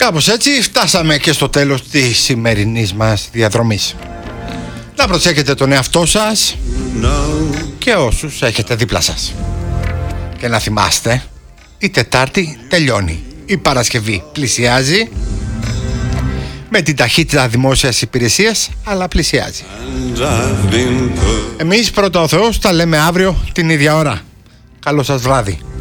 Κάπως έτσι φτάσαμε και στο τέλος της σημερινής μας διαδρομής. Να προσέχετε τον εαυτό σας και όσους έχετε δίπλα σας. Και να θυμάστε, η Τετάρτη τελειώνει, η Παρασκευή πλησιάζει, με την ταχύτητα δημόσιας υπηρεσίας, αλλά πλησιάζει. Εμείς πρώτα ο Θεός τα λέμε αύριο την ίδια ώρα. Καλό σας βράδυ.